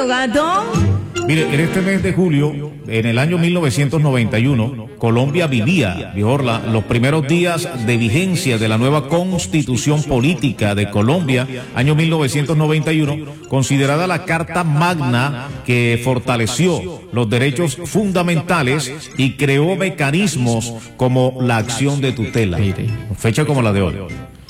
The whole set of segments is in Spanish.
julio, gato? Mire, en este mes de julio, en el año 1991, Colombia vivía, los primeros días de vigencia de la nueva Constitución Política de Colombia, año 1991, considerada la Carta Magna que fortaleció los derechos fundamentales y creó mecanismos como la acción de tutela. Fecha como la de hoy.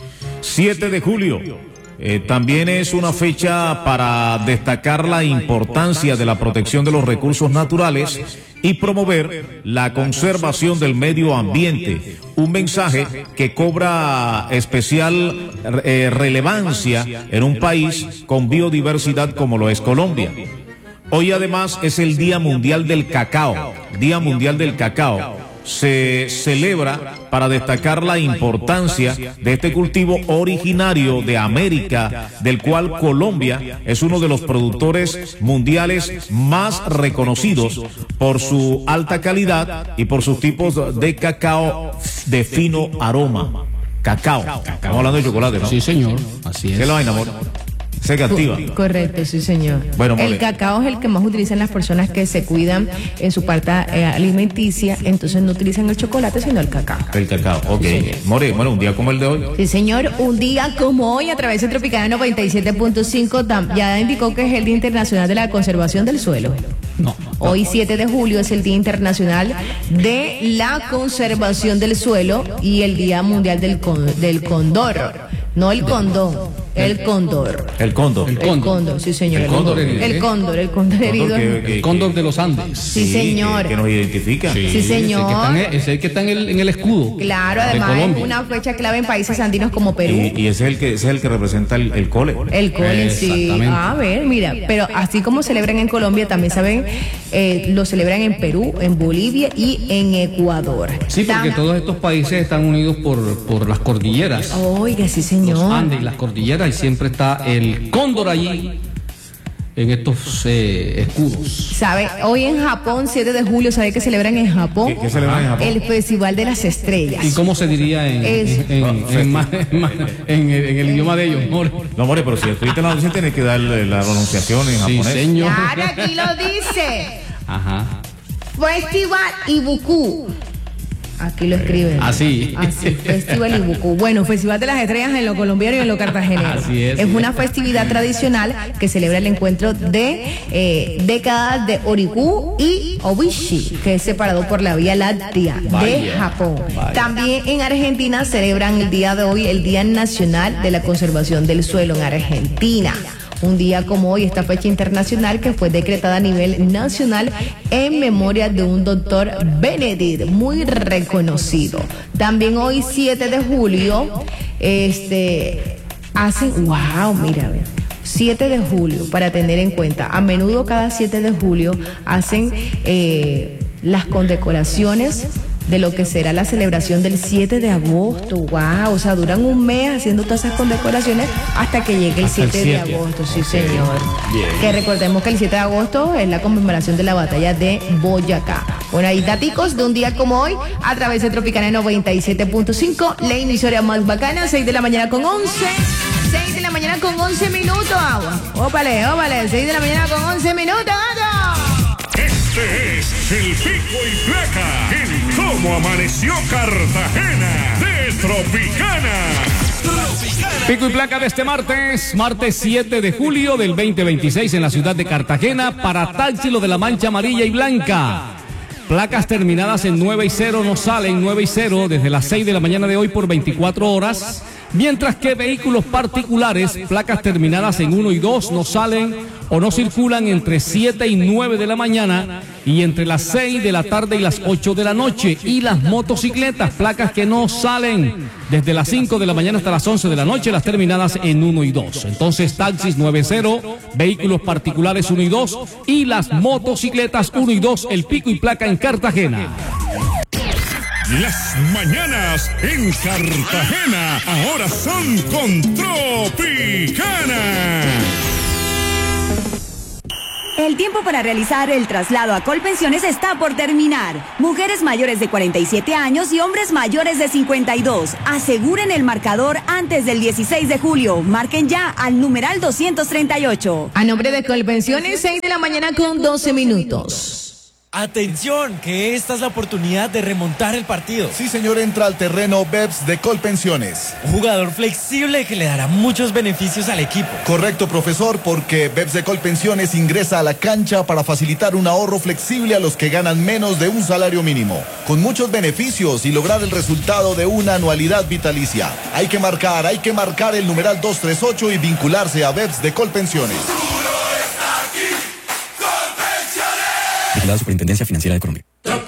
7 de julio. También es una fecha para destacar la importancia de la protección de los recursos naturales y promover la conservación del medio ambiente, un mensaje que cobra especial relevancia en un país con biodiversidad como lo es Colombia. Hoy además es el Día Mundial del Cacao, Día Mundial del Cacao. Se celebra para destacar la importancia de este cultivo originario de América, del cual Colombia es uno de los productores mundiales más reconocidos por su alta calidad y por sus tipos de cacao de fino aroma. Cacao. Estamos hablando de chocolate, ¿no? Sí, señor. Así es. ¿Qué es la vaina, amor? Se activa. Correcto, sí, señor. Bueno, el cacao es el que más utilizan las personas que se cuidan en su parte alimenticia, entonces no utilizan el chocolate, sino el cacao. El cacao, ok. Sí, More, bueno, un día como el de hoy. Sí, señor, un día como hoy, a través de Tropicana 97.5, ya indicó que es el Día Internacional de la Conservación del Suelo. No. Hoy 7 de julio es el Día Internacional de la Conservación del Suelo y el Día Mundial del Cóndor. No el condón, el cóndor. El cóndor. El cóndor, sí, señor. El cóndor herido. El cóndor herido. El cóndor de los Andes. Sí, señor. Que nos identifica. Sí, señor. Es el que está en el escudo. Claro, además es una fecha clave en países andinos como Perú. Y ese es el que representa el cole. El cole, sí. A ver, mira, pero así como celebran en Colombia, también saben, lo celebran en Perú, en Bolivia y en Ecuador. Sí, porque todos estos países están unidos por las cordilleras. Oiga, sí, señor. Los Andes y las cordilleras, y siempre está el cóndor allí en estos escudos. ¿Sabe? Hoy en Japón, 7 de julio, ¿sabe qué celebran en Japón? ¿Qué celebran en Japón? El Festival de las Estrellas. ¿Y cómo se diría en el idioma de ellos, More? No, More, pero si estuviste en la audición tienes que dar la pronunciación en japonés. Sí, señor. Claro, aquí lo dice. Ajá. Festival Ibuku. Aquí lo escriben. Así. Festival Ibuku. Bueno, Festival de las Estrellas en lo colombiano y en lo cartagenero. Así es. Es una festividad tradicional que celebra el encuentro de décadas de Oriku y Obishi, que es separado por la Vía Láctea de Japón. También en Argentina celebran el día de hoy el Día Nacional de la Conservación del Suelo en Argentina. Un día como hoy, esta fecha internacional que fue decretada a nivel nacional en memoria de un doctor Benedict, muy reconocido. También hoy, 7 de julio, hacen, wow, mira, a ver, 7 de julio, para tener en cuenta, a menudo cada 7 de julio hacen las condecoraciones de lo que será la celebración del 7 de agosto. Wow, o sea, duran un mes haciendo todas esas condecoraciones hasta que llegue el 7 de agosto. Sí, señor. Bien. Que recordemos que el 7 de agosto es la conmemoración de la batalla de Boyacá. Bueno, ahí daticos de un día como hoy a través de Tropicana 97.5, la emisora más bacana, 6 de la mañana con 11. 6 de la mañana con 11 minutos, agua. Ópale, 6 de la mañana con 11 minutos, agua. Este es el Pico y Placa en Cómo Amaneció Cartagena de Tropicana. Pico y placa de este martes 7 de julio del 2026 en la ciudad de Cartagena para Táxilo de la Mancha Amarilla y Blanca. Placas terminadas en 9 y 0 no salen 9 y 0 desde las 6 de la mañana de hoy por 24 horas. Mientras que vehículos particulares, placas terminadas en 1 y 2 no salen o no circulan entre 7 y 9 de la mañana y entre las 6 de la tarde y las 8 de la noche. Y las motocicletas, placas que no salen desde las 5 de la mañana hasta las 11 de la noche, las terminadas en 1 y 2. Entonces, taxis 9-0, vehículos particulares 1 y 2 y las motocicletas 1 y 2, el Pico y Placa en Cartagena. Las mañanas en Cartagena ahora son con Tropicana. El tiempo para realizar el traslado a Colpensiones está por terminar. Mujeres mayores de 47 años y hombres mayores de 52. Aseguren el marcador antes del 16 de julio. Marquen ya al numeral 238. A nombre de Colpensiones, 6 de la mañana con 12 minutos. Atención, que esta es la oportunidad de remontar el partido. Sí, señor, entra al terreno BEPS de Colpensiones. Un jugador flexible que le dará muchos beneficios al equipo. Correcto, profesor, porque BEPS de Colpensiones ingresa a la cancha para facilitar un ahorro flexible a los que ganan menos de un salario mínimo, con muchos beneficios y lograr el resultado de una anualidad vitalicia. Hay que marcar el numeral 238 y vincularse a BEPS de Colpensiones. La Superintendencia Financiera de Colombia.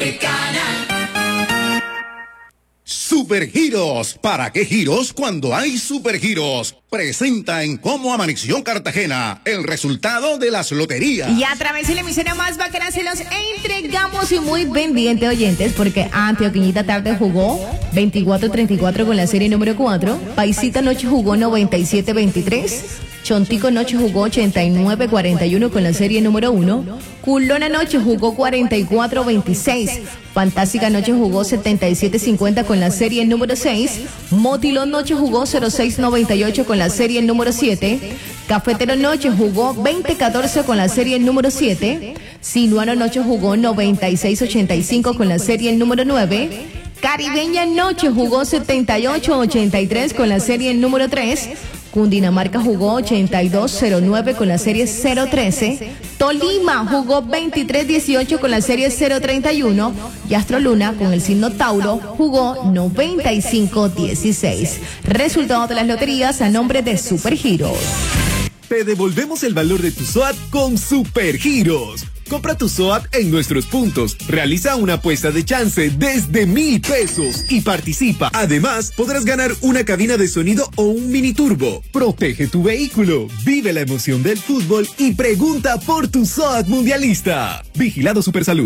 Supergiros. ¿Para qué giros cuando hay supergiros? Presenta en Cómo Amaneció Cartagena el resultado de las loterías. Y a través de la emisora más bacana se los entregamos y muy pendiente, oyentes, porque Antioqueñita tarde jugó 24-34 con la serie número 4. Paisita noche jugó 97-23. Chontico noche jugó 89-41 con la serie número 1. Culona noche jugó 44-26. Fantástica noche jugó 77-50 con la serie número 6. Motilón noche jugó 06-98 con la serie número 7. Cafetero noche jugó 20-14 con la serie número 7. Sinuano noche jugó 96-85 con la serie número 9. Caribeña noche jugó 78-83 con la serie número 3. Cundinamarca jugó 82-09 con la serie 013. Tolima jugó 23-18 con la serie 031. Y Astroluna, con el signo Tauro, jugó 95-16. Resultado de las loterías a nombre de Supergiros. Te devolvemos el valor de tu SOAT con Supergiros. Compra tu SOAT en nuestros puntos. Realiza una apuesta de chance desde 1,000 pesos y participa. Además, podrás ganar una cabina de sonido o un mini turbo. Protege tu vehículo, vive la emoción del fútbol y pregunta por tu SOAT mundialista. Vigilado Supersalud.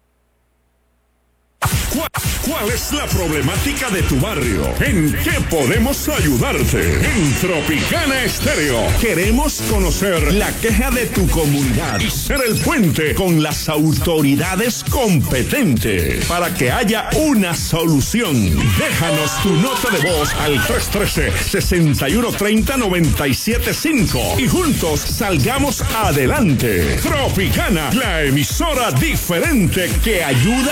¿Cuál es la problemática de tu barrio? ¿En qué podemos ayudarte? En Tropicana Estéreo queremos conocer la queja de tu comunidad y ser el puente con las autoridades competentes para que haya una solución. Déjanos tu nota de voz al 313-6130-975 y juntos salgamos adelante. Tropicana, la emisora diferente que ayuda